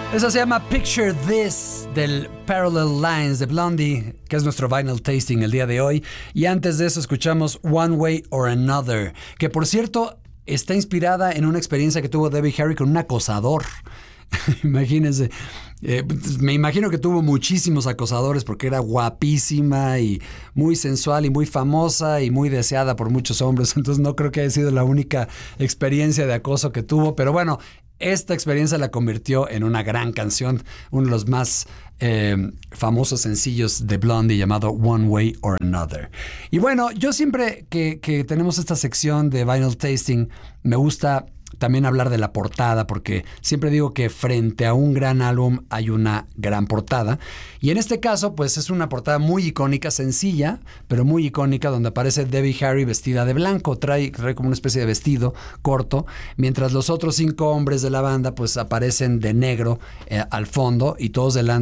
Esa se llama Picture This del Parallel Lines de Blondie, que es nuestro vinyl tasting el día de hoy. Y antes de eso escuchamos One Way or Another, que por cierto está inspirada en una experiencia que tuvo Debbie Harry con un acosador. Imagínense, me imagino que tuvo muchísimos acosadores porque era guapísima y muy sensual y muy famosa y muy deseada por muchos hombres. Entonces no creo que haya sido la única experiencia de acoso que tuvo, pero bueno, esta experiencia la convirtió en una gran canción, uno de los más famosos sencillos de Blondie llamado One Way or Another. Y bueno, yo siempre que tenemos esta sección de Vinyl Tasting, me gusta también hablar de la portada, porque siempre digo que frente a un gran álbum hay una gran portada. Y en este caso, pues es una portada muy icónica, sencilla, pero muy icónica, donde aparece Debbie Harry vestida de blanco. Trae como una especie de vestido corto, mientras los otros 5 hombres de la banda pues aparecen de negro al fondo y todos delante